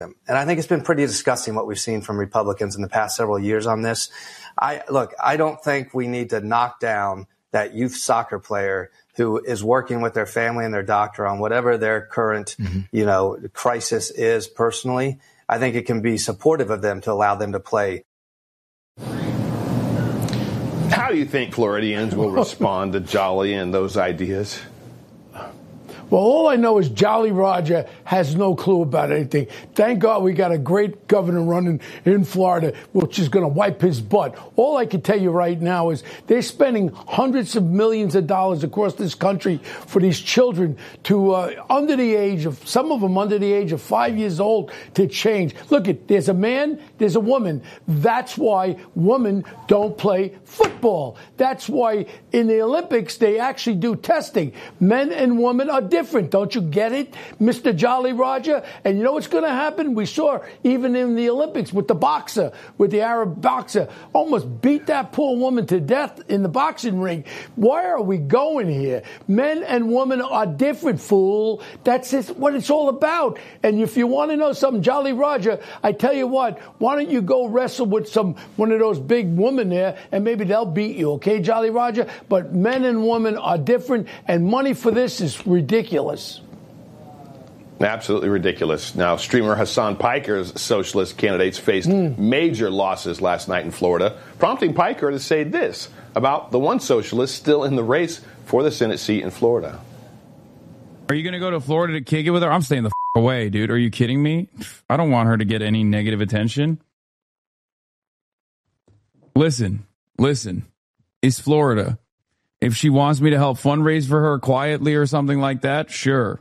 And I think it's been pretty disgusting what we've seen from Republicans in the past several years on this. I don't think we need to knock down that youth soccer player who is working with their family and their doctor on whatever their current, crisis is personally. I think it can be supportive of them to allow them to play. How do you think Floridians will respond to Jolly and those ideas? Well, all I know is Jolly Roger has no clue about anything. Thank God we got a great governor running in Florida, which is going to wipe his butt. All I can tell you right now is they're spending hundreds of millions of dollars across this country for these children to some of them under the age of 5 years old to change. Look, there's a man, there's a woman. That's why women don't play football. That's why in the Olympics they actually do testing. Men and women are different. Don't you get it, Mr. Jolly Roger? And you know what's going to happen? We saw even in the Olympics with the Arab boxer, almost beat that poor woman to death in the boxing ring. Why are we going here? Men and women are different, fool. That's what it's all about. And if you want to know something, Jolly Roger, I tell you what, why don't you go wrestle with one of those big women there, and maybe they'll beat you, okay, Jolly Roger? But men and women are different, and money for this is ridiculous. Absolutely ridiculous. Now, streamer Hassan Piker's socialist candidates faced major losses last night in Florida, prompting Piker to say this about the one socialist still in the race for the Senate seat in Florida. Are you going to go to Florida to kick it with her? I'm staying the away, dude. Are you kidding me? I don't want her to get any negative attention. Listen. It's Florida. If she wants me to help fundraise for her quietly or something like that, sure.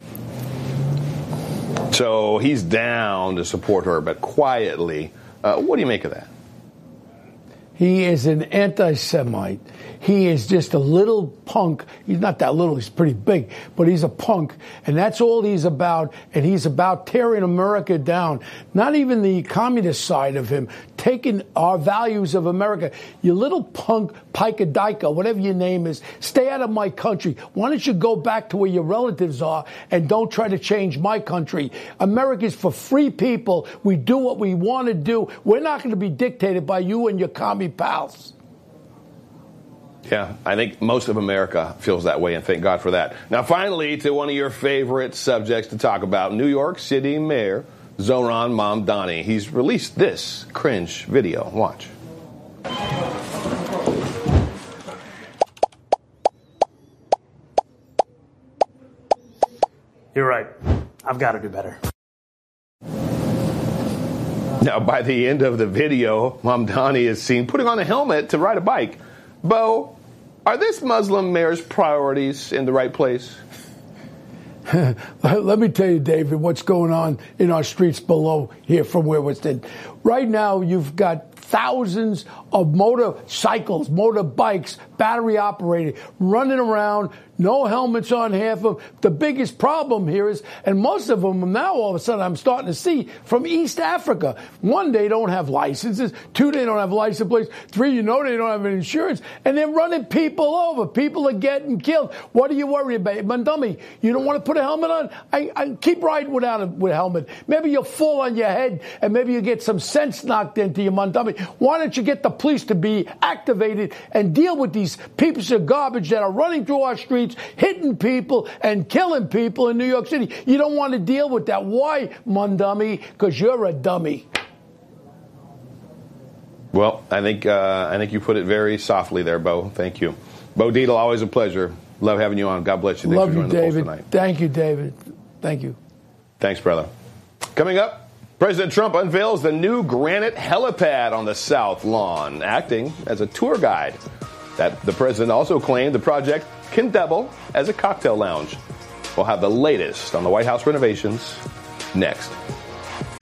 So he's down to support her, but quietly. What do you make of that? He is an anti-Semite. He is just a little punk. He's not that little. He's pretty big, but he's a punk. And that's all he's about. And he's about tearing America down. Not even the communist side of him, taking our values of America. You little punk, Piker Dyker, whatever your name is, stay out of my country. Why don't you go back to where your relatives are and don't try to change my country? America's for free people. We do what we want to do. We're not going to be dictated by you and your commie pals. Yeah, I think most of America feels that way, and thank God for that. Now, finally, to one of your favorite subjects to talk about, New York City Mayor Zohran Mamdani. He's released this cringe video. Watch. You're right. I've got to do better. Now, by the end of the video, Mamdani is seen putting on a helmet to ride a bike. Bo, are this Muslim mayor's priorities in the right place? Let me tell you, David, what's going on in our streets below here from where we're sitting. Right now, you've got thousands of motorcycles, motorbikes, battery operated, running around, no helmets on half of them. The biggest problem here is, and most of them now all of a sudden I'm starting to see from East Africa. One, they don't have licenses. Two, they don't have license plates. Three, they don't have an insurance. And they're running people over. People are getting killed. What are you worried about? Mandami, you don't want to put a helmet on? I keep riding without a helmet. Maybe you'll fall on your head and maybe you get some sense knocked into you, Mandami. Why don't you get the police to be activated and deal with these pieces of garbage that are running through our streets, hitting people and killing people in New York City? You don't want to deal with that. Why, Mandami? Because you're a dummy. Well, I think you put it very softly there, Bo. Thank you. Bo Dietl, always a pleasure. Love having you on. God bless you. Thanks Love for you, joining David. The Pulse tonight. Thank you, David. Thank you. Thanks, brother. Coming up, President Trump unveils the new granite helipad on the South Lawn, acting as a tour guide. That the president also claimed the project can double as a cocktail lounge. We'll have the latest on the White House renovations next.